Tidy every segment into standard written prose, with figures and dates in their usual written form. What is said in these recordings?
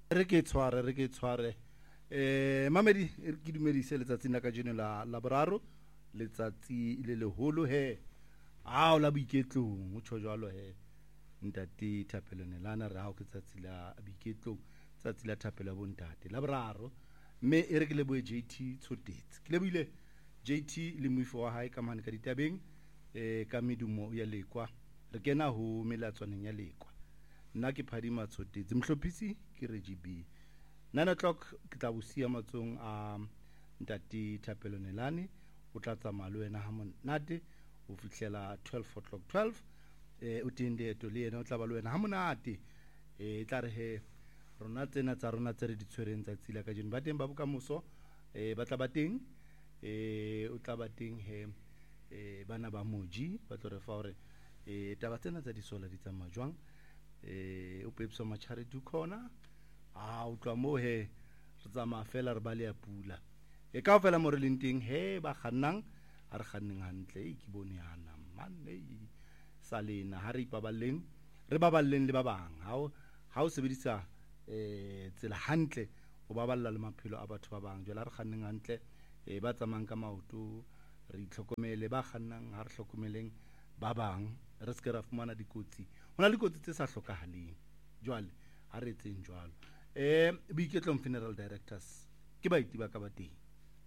re ke tshware mamedi ke dumedise letsatsi la ka jeno la boraro letsatsi le leholo he o la boiketlong o tsho jwalo he ntate Thapelo Nelana re ha o ke tsatsi la boiketlong tsatsi la Thapelo bontate la boraro mme e re ke le boe JT Tshotetse ke le buile JT le moifo wa hae ka mane ka ditabeng ka medumo ya lekwa re kena ho melatswaneng ya lekwa nna ke Phadima Tshotetse mhlophisi ke re GB 9 o'clock ke tla busia matsong a ntate Thapelo Nelane o tla tsamaya le wena ha monate o fihlela 12 o'clock 12 o tende to le yena o tla ba le wena ha monate tla re he rona tsena tsa rona tse re di tshwereng tsa tsila ka jeno ba teng ba bokamoso ba tla ba teng o tla ba teng he bana ba moji ba tlo re fa hore taba tsena tsa disola di tsamaya jwang o pepso machare du khona o tloa mo he re tsamaya fela re ba le ya pula ka fela mo re leng teng he ba kgannang ha re kganneng hantle ke bone yana manne salena ha re ipaballeng re baballeng le ba bang ha o sebedisa tsela hantle o baballa le maphelo a batho ba bang jwale ha re kganneng hantle ba tsamayang ka maoto re itlhokomele ba kgannang ha re hlokomeleng ba bang re se ke ra fumana dikotsi hona le dikotsi tse sa hlokahaleng jwale ha re etseng jwalo Boiketlong Funeral Directors ke baiti ba ka ba teng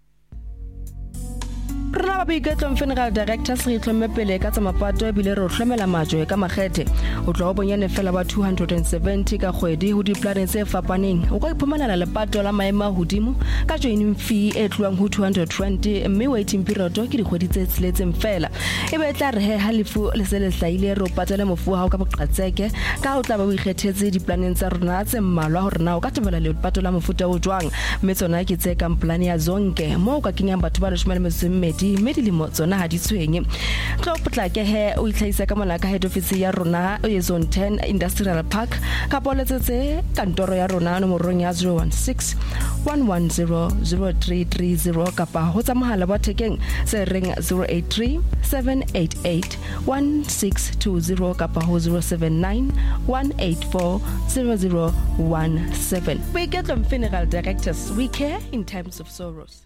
Rena ba Boiketlong Funeral Directors re itlhomme pele ka tsa mapato e bile re hlomela majwe ka makgethe o tlo bonyane fela ba 270 ka kgwedi ho diplaneng tse fapaneng o ka iphumanela lepato la maema hodimo ka joining fee e tluang ho 220 mme waiting period ke dikgwedi tse tsiletseng fela e be tla re he halifu le se le hlaile re o patela mofu ha o ka boqatseke ka o tla ba o ikgethetse diplaneng tsa rona tse mmalwa hore na o ka tebela lepato la mofuta o jwang mme tsona ke tse ka plan ya zonke mo o ka kenyang batho ba 12 medilimo tsona ha di tshwenye tlo potlake he o itlhaisa ka mona ka head office ya rona e zone 10 industrial park ka poletsetse kantoro ya rona nomorong ya 016 110 0330 kapa ho tsa mohala wa thekeng se reng 083 788 1620 kapa ho 079 184 0017 Boiketlong Funeral Directors, we care in times of sorrows.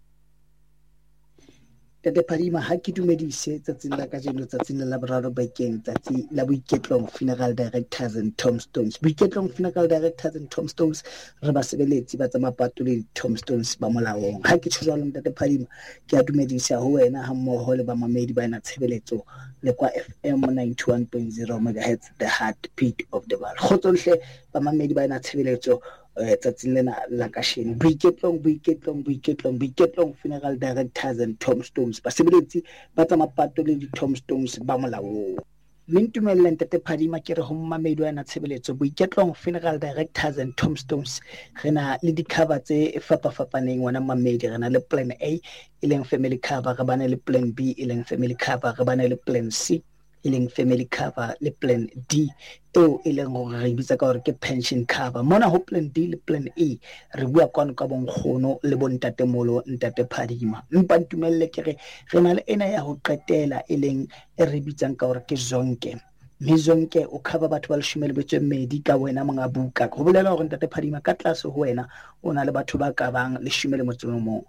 Tete Phadima ha ke dumedise tsatsing la kajeno tsatsing la boraro bakeng tsatsi la Boiketlong Funeral Directors and Tombstones. Boiketlong Funeral Directors and Tombstones re ba sebeletsi ba tsa mapato le tombstones ba molaong. Ha ke tshwara Tete Phadima ke a dumedisa ho wena ha mmoho le ba mamedi ba na tshebeletso le kwa FM 91.0 MHz the heartbeat of the world. Khotsonhle ba mamedi ba na tshebeletso tsatsing lena la kasheno Boiketlong Funeral Directors and Tombstones basebeletsi ba tsa mapato le di-tombstones ba molaong. Mintumelle Tete Phadima ke re ho mmamedi wa na tshebeletso Boiketlong Funeral Directors and Tombstones re na le di-cover tse fapafapaneng wana mamedi re na le plan A e leng family cover re bana le plan B e leng family cover re bana le plan C e leng family cover le plan D eo e leng hore re bitsa ka hore ke pension cover mona ho plan D le plan E re bua kwano ka bonkgono le bontatemolo Ntate Phadima mpa ntumelle ke re na le ena ya ho qetela e leng e re bitsang ka hore ke zonke mizonke o cover batho ba 12 ka wena monga buka go bolela hore Ntate Phadima ka tlase ho wena o na le batho ba ka bang 11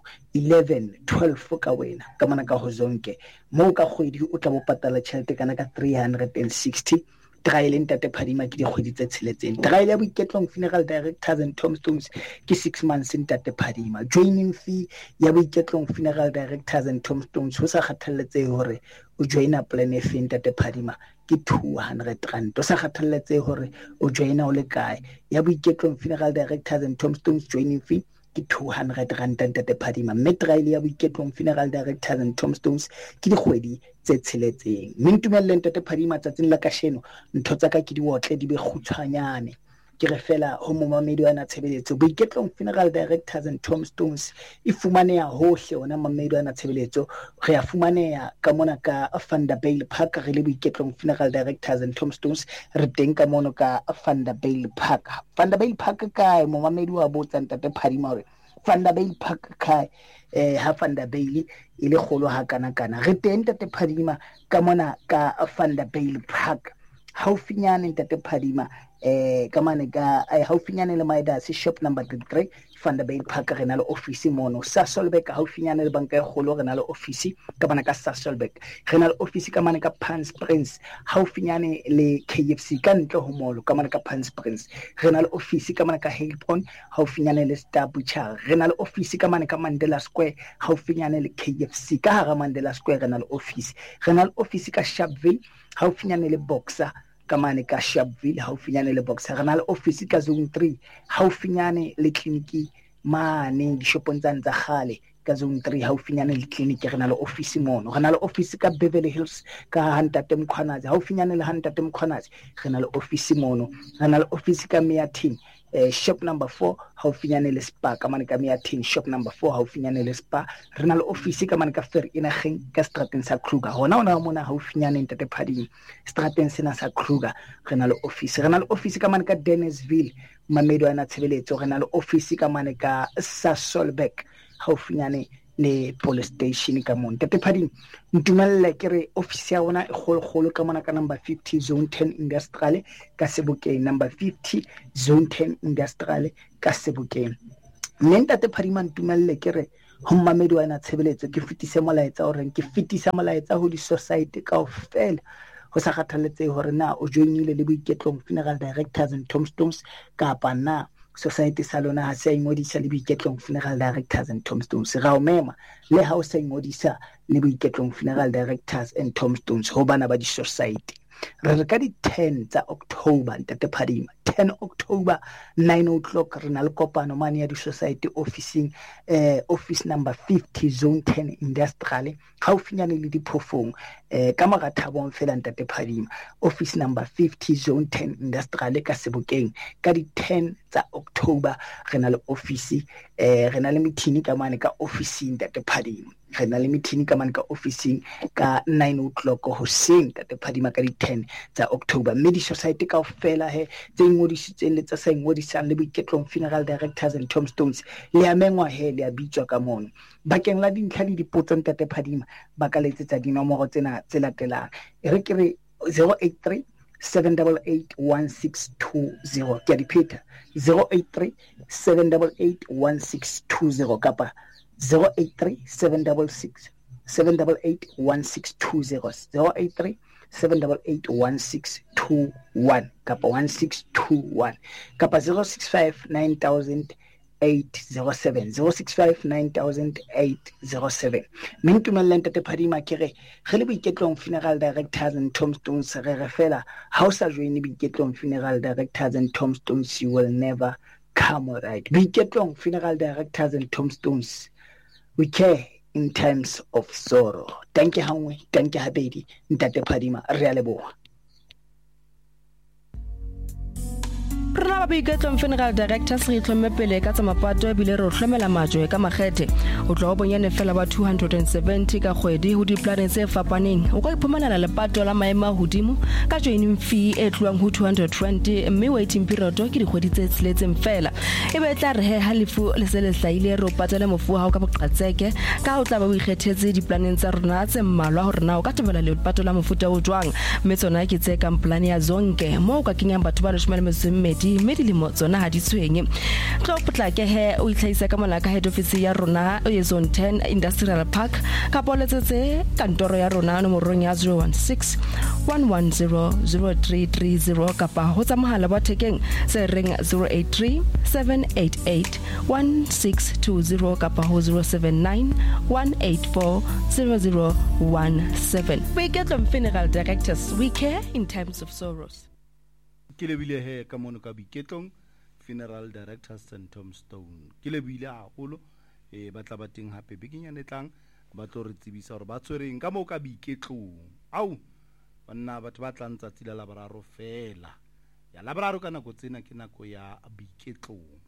12 ka wena ka mana ka ho zonke mo ka kgwedi o tla bo patala tšhelete kana ka 360 trial Ntate Phadima ke dikgwedi tse tsheletseng trial ya Boiketlong Funeral Directors and Tombstones ke 6 months Ntate Phadima joining fee ya Boiketlong Funeral Directors and Tombstones ho sa kgathaletse hore o joina plan efe Ntate Phadima ke 200 rand o sa kgathaletse hore o joina o le kae ya Boiketlong Funeral Directors and Tombstones joining fee ke 200 rand Ntate Phadima mme trial ya Boiketlong Funeral Directors and Tombstones ke dikgwedi tse tsheletseng mintumelle Ntate Phadima tsatsing la kasheno ntho tsa ka ke di otle di be khutshwanyane ke re fela ho momamedi wa na tshebeletso Boiketlong Funeral Directors and Tombstones e fumaneha hohle ona mamedi wa na tshebeletso re a fumaneha ka mona ka Vanderbijl Park re le Boiketlong Funeral Directors and Tombstones re teng ka mono ka Vanderbijl Park ka momamedi wa botsa Ntate Phadima hore Vanderbijl Park kai ha Vanderbijl e le kgolo ha kana re teng Ntate Phadima ka mona ka Vanderbijl Park haufinyane Ntate Phadima ka mane ka haufinyane le Midas shop number 33 Vanderbilt Park re na le office mono. Sasolburg haufinyane le banka e kgolo re na le office ka mane ka Sasolburg. Re na le office ka mane ka Palm Springs haufinyane le KFC ka ntle ho molo ka mane ka Palm Springs. Re na le office ka mane ka Halepoint haufinyane le Star Butcher. Re na le office ka mane ka Mandela Square haufinyane le KFC ka hara Mandela Square. Re na le office ka Sharpeville haufinyane le Boxer ka mane ka Sharpeville haufinyane le Boxer. Re na le office ka Zone 3 haufinyane le clinic mane dishopong tsa ntsa gale ka Zone 3 haufinyane le clinic. Re na le office mono. Re na le office ka Beverly Hills ka Ntate Mkhwanazi haufinyane le Ntate Mkhwanazi. Re na le office mono. Re na le office ka Meating shop number 4 haufinyane le Spa ka mane ka Meating shop number 4 haufinyane le Spa. Re na le office ka mane ka Vereeniging ka Strateng sa Kruger hona mona haufinyane Ntate Phading Strateng sena sa Kruger. Re na le office ka mane ka Dennisville Mamedo ana tshebeletso. Re na le office ka mane ka Sasolburg haufinyane le police station ka mona. Ntate Phading ntumelle ke re office ya rona e kgolo ka mona ka number 50 zone 10 industrial ka Sebokeng, number 50 zone 10 industrial ka Sebokeng. Mme Ntate Phading ntumelle ke re ho Mamedo ana tshebeletso ke fitise molaetsa ho di society kaofela ho sa kgathaletsehe hore na o joinile le Boiketlong Funeral Directors and Tombstones kapa na society sa lona ha se a ingodisa le Boiketlong Funeral Directors and Tombstones. Ra o mema le ha o sa ingodisa le Boiketlong Funeral Directors and Tombstones ho bana ba di society. Re re ka di 10 tsa October Ntate Phading 10 October 9 o'clock re na le kopano mane ya di society office number 50 zone 10 industrial haufinyane le Diphofong ka Marathabong fela Ntate Phading office number 50 zone 10 industrial ka Sebokeng ka di 10 tsa October re na le office re na le meeting ka mane ka office Ntate Phading. Re na le meeting ka mane ka office ka 9 o'clock hoseng Ntate Phading ka di 10 tsa October. Mme di society kaofela tse ngodisitseng le tsa sa ngodisang le Boiketlong Funeral Directors and Tombstones le a mengwa le a bitswa ka mono. Bakeng la dintlha le dipotso Ntate Phading ba ka letsetsa dinomoro tsena tse latelang. Re ke re 083 788 1620 ke a di pheta 083 788 1620 kapa 083 788 1620 083 788 1621 kapa 1621 kapa 065 9000 807 065 9807. Mintumelle Ntate Phading ke re le Boiketlong Funeral Directors and Tombstones re fela ha o sa join Boiketlong Funeral Directors and Tombstones you will never come right. Boiketlong Funeral Directors and Tombstones, we care in times of sorrow. Thank you hangwe, thank you habedi Ntate Phading re a leboha. Rena ba Boiketlong Funeral Directors re itlhomme pele ka tsa mapato e bile re hlomela majwe ka makgethe o tlo bonyane fela ba 270 ka kgwedi ho diplaneng tse fapaneng o ka iphumanela lepato la maema hodimo ka joining fee e tluang ho 220 mme waiting period ke dikgwedi tse tsiletseng fela e be tla re halifu le se le hlaile re o patela mofu ha o ka boqatseke ka o tla ba o ikgethetse diplaneng tsa rona tse mmalwa hore na o ka tebela lepato la mofuta o jwang mme tsona ke tse ka plan ya zonke mo o ka kenyang batho ba 12 medilimo tsona ha di tshwenye tlo potlake o itlhaisa ka mona ka head office ya rona e zone 10 industrial park ka poletsetse kantoro ya rona nomorong ya 016 110 0330 kapa ho tsa mohala wa thekeng se reng 083 788 1620 kapa ho 079 184 0017. Boiketlong Funeral Directors, we care in times of sorrows. Ke lebile ka mono ka Boiketlong Funeral Directors and Tombstone ke lebile haholo ba tla ba teng hape bikinyane tlang ba tlo re tsebisa hore ba tshwereng ka mo ka Boiketlong au banna batho ba tla ntsa tsila la boraro fela ya la boraro ka nako tsena ke nako ya Boiketlong.